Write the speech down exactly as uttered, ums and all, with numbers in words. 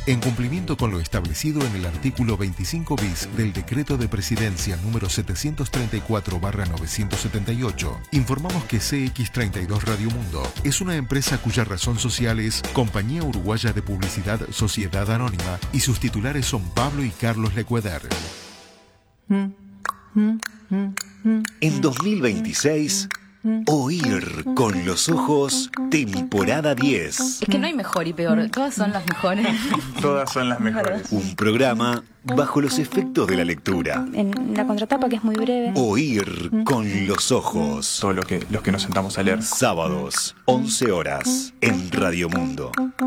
En cumplimiento con lo establecido en el artículo veinticinco bis del Decreto de Presidencia número setecientos treinta y cuatro barra novecientos setenta y ocho, informamos que C X treinta y dos Radio Mundo es una empresa cuya razón social es Compañía Uruguaya de Publicidad Sociedad Anónima y sus titulares son Pablo y Carlos Lecueder. En dos mil veintiséis, Oír con los ojos, temporada diez. Es que no hay mejor y peor, todas son las mejores. Todas son las mejores. Un programa bajo los efectos de la lectura. En la contratapa, que es muy breve. Oír con los ojos. Todo lo que, los que nos sentamos a leer. Sábados, once horas, en Radio Mundo.